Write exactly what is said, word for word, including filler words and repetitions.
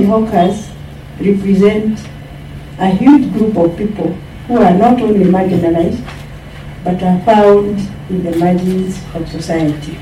hawkers represent a huge group of people who are not only marginalized, but are found in the margins of society.